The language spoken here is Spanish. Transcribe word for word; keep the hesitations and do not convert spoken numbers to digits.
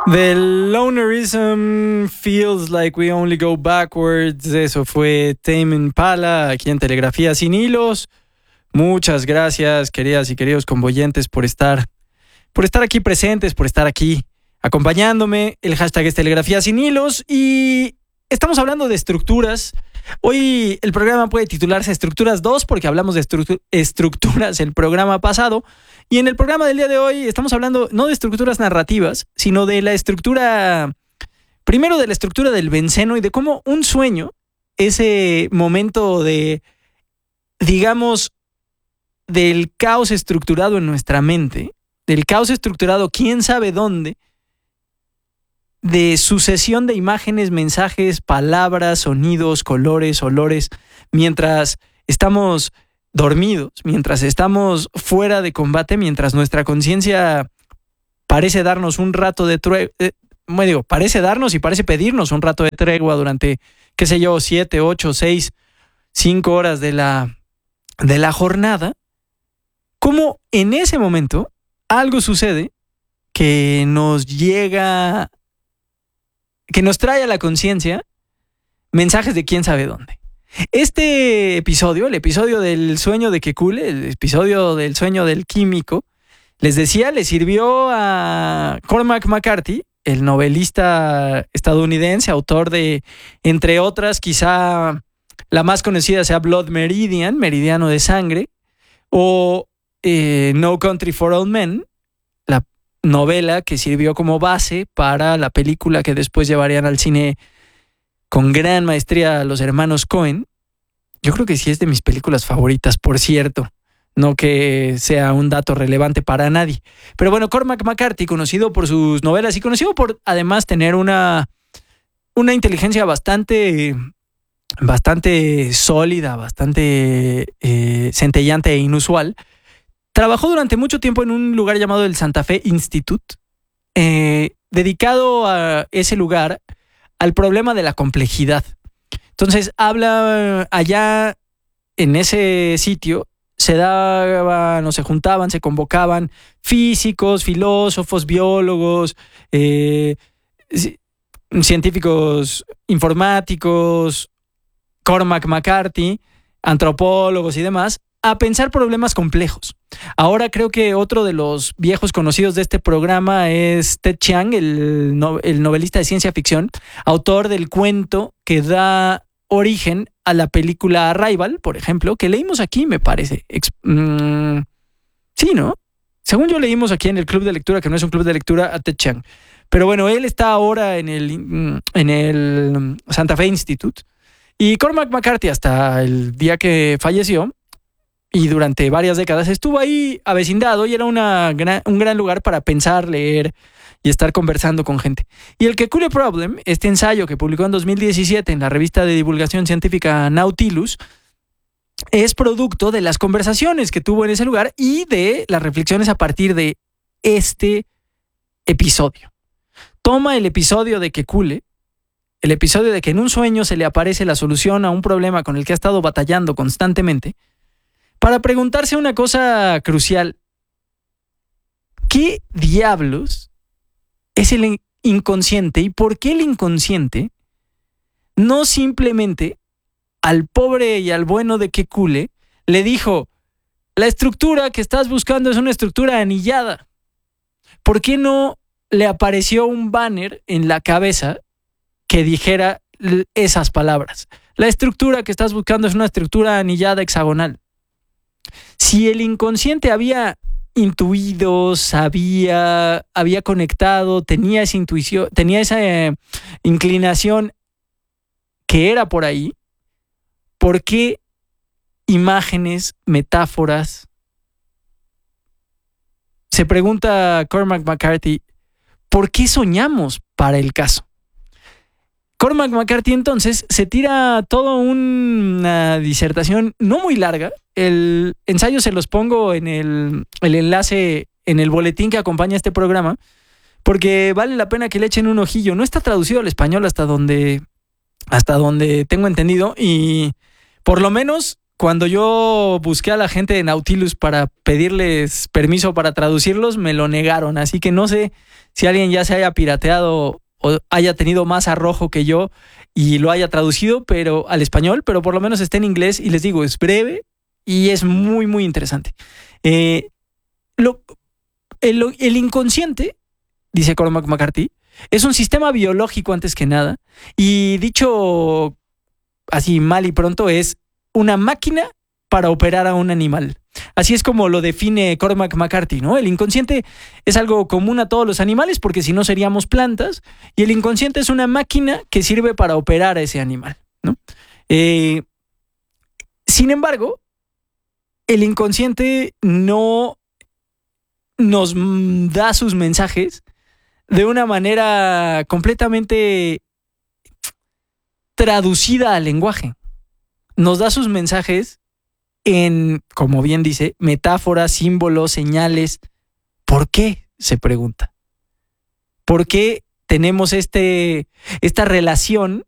The lonerism feels like we only go backwards. Eso fue Tame Impala aquí en Telegrafía Sin Hilos. Muchas gracias, queridas y queridos convoyentes, por estar, por estar aquí presentes, por estar aquí acompañándome. El hashtag es Telegrafía Sin Hilos y estamos hablando de estructuras. Hoy el programa puede titularse Estructuras dos porque hablamos de estru- estructuras el programa pasado. Y en el programa del día de hoy estamos hablando no de estructuras narrativas, sino de la estructura, primero de la estructura del benceno y de cómo un sueño, ese momento de, digamos, del caos estructurado en nuestra mente, del caos estructurado quién sabe dónde, de sucesión de imágenes, mensajes, palabras, sonidos, colores, olores, mientras estamos dormidos, mientras estamos fuera de combate, mientras nuestra conciencia parece darnos un rato de tregua, eh, bueno, digo, parece darnos y parece pedirnos un rato de tregua durante, qué sé yo, siete, ocho, seis, cinco horas de la, de la jornada, como en ese momento algo sucede que nos llega, que nos trae a la conciencia mensajes de quién sabe dónde. Este episodio, el episodio del sueño de Kekule, el episodio del sueño del químico, les decía, le sirvió a Cormac McCarthy, el novelista estadounidense, autor de, entre otras, quizá la más conocida sea Blood Meridian, Meridiano de Sangre, o eh, No Country for Old Men, la novela que sirvió como base para la película que después llevarían al cine con gran maestría a los hermanos Coen. Yo creo que sí es de mis películas favoritas, por cierto. No que sea un dato relevante para nadie. Pero bueno, Cormac McCarthy, conocido por sus novelas y conocido por además tener una, una inteligencia bastante, bastante sólida, bastante eh, centellante e inusual, trabajó durante mucho tiempo en un lugar llamado el Santa Fe Institute, eh, dedicado a ese lugar al problema de la complejidad. Entonces, habla allá en ese sitio, se daban o se juntaban, se convocaban físicos, filósofos, biólogos, eh, científicos informáticos, Cormac McCarthy, antropólogos y demás, a pensar problemas complejos. Ahora creo que otro de los viejos conocidos de este programa es Ted Chiang, el, no, el novelista de ciencia ficción, autor del cuento que da origen a la película Arrival, por ejemplo, que leímos aquí, me parece. Ex- mm, sí, ¿no? Según yo leímos aquí en el club de lectura, que no es un club de lectura, a Ted Chiang. Pero bueno, él está ahora en el, en el Santa Fe Institute. Y Cormac McCarthy, hasta el día que falleció, y durante varias décadas estuvo ahí avecindado y era una gran, un gran lugar para pensar, leer y estar conversando con gente. Y el Kekule Problem, este ensayo que publicó en dos mil diecisiete en la revista de divulgación científica Nautilus, es producto de las conversaciones que tuvo en ese lugar y de las reflexiones a partir de este episodio. Toma el episodio de Kekule, el episodio de que en un sueño se le aparece la solución a un problema con el que ha estado batallando constantemente, para preguntarse una cosa crucial. ¿Qué diablos es el inconsciente y por qué el inconsciente no simplemente al pobre y al bueno de Kekule le dijo, la estructura que estás buscando es una estructura anillada? ¿Por qué no le apareció un banner en la cabeza que dijera esas palabras? La estructura que estás buscando es una estructura anillada hexagonal. Si el inconsciente había intuido, sabía, había conectado, tenía esa intuición, tenía esa eh, inclinación que era por ahí, ¿por qué imágenes, metáforas? Se pregunta Cormac McCarthy, ¿por qué soñamos para el caso? Cormac McCarthy entonces se tira toda una disertación no muy larga. El ensayo se los pongo en el, el enlace, en el boletín que acompaña este programa, porque vale la pena que le echen un ojillo. No está traducido al español hasta donde, hasta donde tengo entendido, y por lo menos cuando yo busqué a la gente de Nautilus para pedirles permiso para traducirlos, me lo negaron. Así que no sé si alguien ya se haya pirateado o haya tenido más arrojo que yo y lo haya traducido pero al español, pero por lo menos está en inglés y les digo, es breve y es muy, muy interesante. Eh, lo, el, el inconsciente, dice Cormac McCarthy, es un sistema biológico antes que nada y dicho así mal y pronto es una máquina para operar a un animal. Así es como lo define Cormac McCarthy, ¿no? El inconsciente es algo común a todos los animales porque si no seríamos plantas y el inconsciente es una máquina que sirve para operar a ese animal, ¿no? Eh, sin embargo, el inconsciente no nos da sus mensajes de una manera completamente traducida al lenguaje. Nos da sus mensajes en, como bien dice, metáforas, símbolos, señales. ¿Por qué? Se pregunta. ¿Por qué tenemos este, esta relación